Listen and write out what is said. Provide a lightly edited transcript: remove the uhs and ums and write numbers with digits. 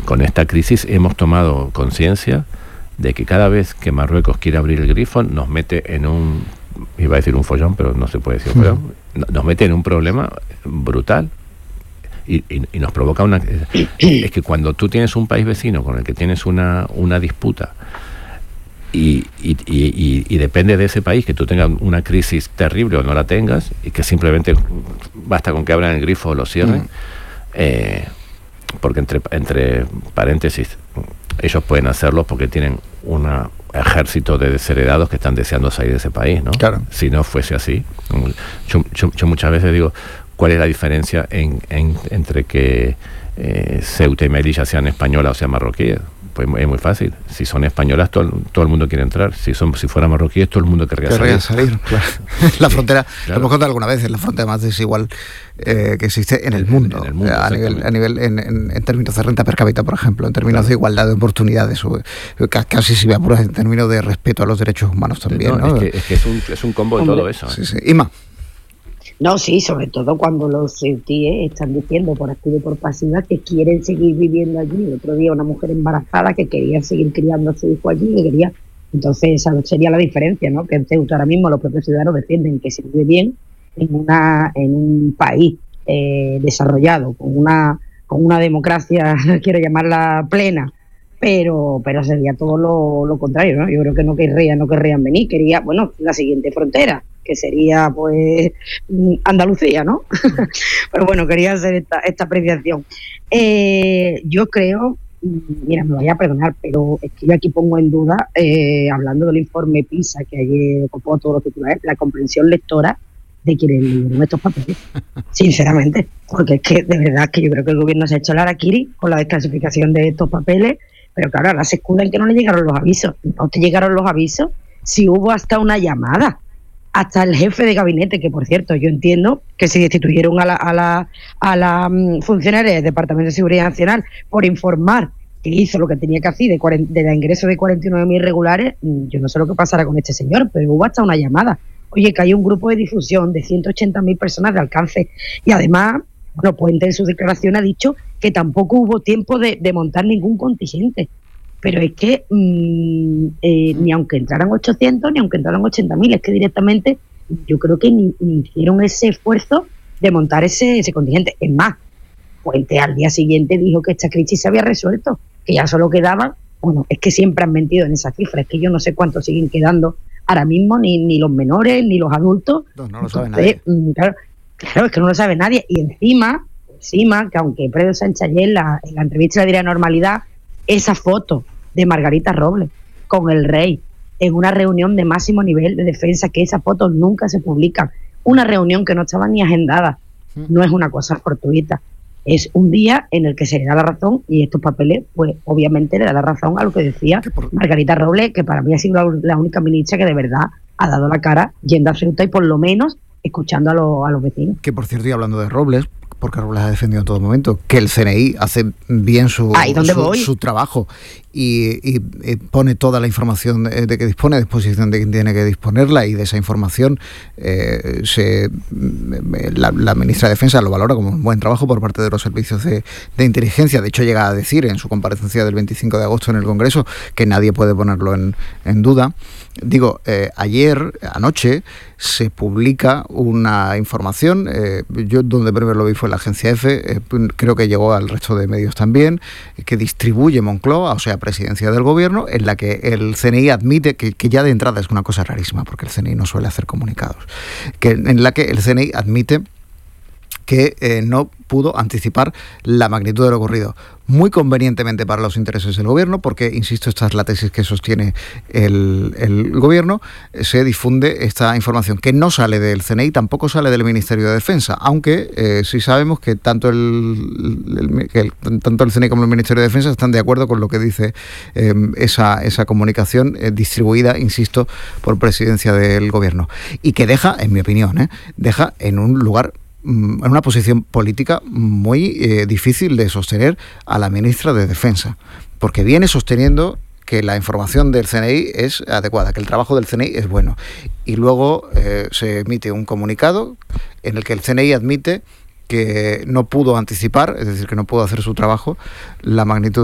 con esta crisis hemos tomado conciencia de que cada vez que Marruecos quiere abrir el grifo nos mete en un, iba a decir un follón, pero no se puede decir follón, nos mete en un problema brutal y nos provoca una... Es que cuando tú tienes un país vecino con el que tienes una disputa y depende de ese país que tú tengas una crisis terrible o no la tengas, y que simplemente basta con que abran el grifo o lo cierren, porque entre paréntesis, ellos pueden hacerlo porque tienen un ejército de desheredados que están deseando salir de ese país, ¿no? Claro. Si no fuese así, yo muchas veces digo, ¿cuál es la diferencia entre que Ceuta y Melilla sean españolas o sean marroquíes? Pues es muy fácil. Si son españolas, todo el mundo quiere entrar. Si fueran marroquíes, todo el mundo querría salir. Claro. La frontera, lo hemos contado alguna vez, es la frontera más desigual que existe en el mundo. A nivel en términos de renta per cápita, por ejemplo, en términos de igualdad de oportunidades, casi si me apuras en términos de respeto a los derechos humanos también. ¿no? Es que es un combo de todo eso. Sí, sí. Ima. No, sí, sobre todo cuando los ceutíes están diciendo por activa y por pasiva que quieren seguir viviendo allí. El otro día una mujer embarazada que quería seguir criando a su hijo allí, que quería... Entonces esa sería la diferencia, ¿no? Que en Ceuta ahora mismo los propios ciudadanos defienden que se vive bien en un país desarrollado, con una democracia, quiero llamarla plena, pero sería todo lo contrario, ¿no? Yo creo que no querrían venir, quería, bueno, la siguiente frontera, que sería pues Andalucía, ¿no? Pero bueno, quería hacer esta apreciación. Yo creo, mira, me vaya a perdonar, pero es que yo aquí pongo en duda, hablando del informe PISA, que ayer copó todos los titulares, la comprensión lectora de quienes leyeron estos papeles, sinceramente, porque es que de verdad que yo creo que el gobierno se ha hecho el harakiri con la desclasificación de estos papeles, pero claro, ahora se escuda en que no le llegaron los avisos. No te llegaron los avisos si hubo hasta una llamada. Hasta el jefe de gabinete, que por cierto, yo entiendo que se destituyeron a la funcionaria del Departamento de Seguridad Nacional por informar que hizo lo que tenía que hacer de la ingreso de 49.000 irregulares. Yo no sé lo que pasará con este señor, pero hubo hasta una llamada. Oye, que hay un grupo de difusión de 180.000 personas de alcance. Y además, bueno, Puente en su declaración ha dicho que tampoco hubo tiempo de montar ningún contingente. Pero es que ni aunque entraran 800, ni aunque entraran 80.000, es que directamente yo creo que ni hicieron ese esfuerzo de montar ese contingente. Es más, Puente al día siguiente dijo que esta crisis se había resuelto, que ya solo quedaban, bueno, es que siempre han mentido en esa cifra, es que yo no sé cuántos siguen quedando ahora mismo, ni los menores, ni los adultos. No lo sabe nadie. Claro, es que no lo sabe nadie. Y encima, que aunque Pedro Sánchez ayer en la entrevista de la normalidad, esa foto de Margarita Robles con el rey en una reunión de máximo nivel de defensa, que esas fotos nunca se publican, una reunión que no estaba ni agendada, no es una cosa fortuita, es un día en el que se le da la razón, y estos papeles pues obviamente le da la razón a lo que decía Margarita Robles, que para mí ha sido la única ministra que de verdad ha dado la cara yendo a Ceuta y por lo menos escuchando a los vecinos. Que por cierto, y hablando de Robles, porque Robles ha defendido en todo momento que el CNI hace bien su trabajo y pone toda la información de que dispone a disposición de quien tiene que disponerla, y de esa información la ministra de Defensa lo valora como un buen trabajo por parte de los servicios de inteligencia. De hecho, llega a decir en su comparecencia del 25 de agosto en el Congreso que nadie puede ponerlo en duda. Digo, anoche se publica una información, yo donde primero lo vi fue en la agencia EFE, creo que llegó al resto de medios también, que distribuye Moncloa, o sea, presidencia del gobierno, en la que el CNI admite, que ya de entrada es una cosa rarísima, porque el CNI no suele hacer comunicados, en la que el CNI admite que no pudo anticipar la magnitud de lo ocurrido. Muy convenientemente para los intereses del gobierno, porque, insisto, esta es la tesis que sostiene el gobierno, se difunde esta información que no sale del CNI, tampoco sale del Ministerio de Defensa, aunque sí sabemos que tanto el CNI como el Ministerio de Defensa están de acuerdo con lo que dice esa comunicación distribuida, insisto, por presidencia del gobierno, y que deja, en mi opinión, deja en un lugar, en una posición política muy difícil de sostener a la ministra de Defensa, porque viene sosteniendo que la información del CNI es adecuada, que el trabajo del CNI es bueno, y luego se emite un comunicado en el que el CNI admite que no pudo anticipar, es decir, que no pudo hacer su trabajo, la magnitud